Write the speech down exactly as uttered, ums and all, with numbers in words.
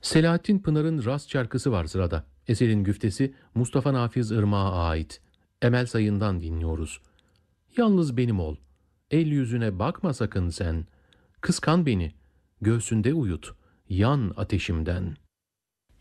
Selahattin Pınar'ın Rast şarkısı var sırada. Eserin güftesi Mustafa Nafiz Irmak'a ait. Emel Sayın'dan dinliyoruz. Yalnız benim ol. El yüzüne bakma sakın sen. Kıskan beni. Göğsünde uyut. Yan ateşimden.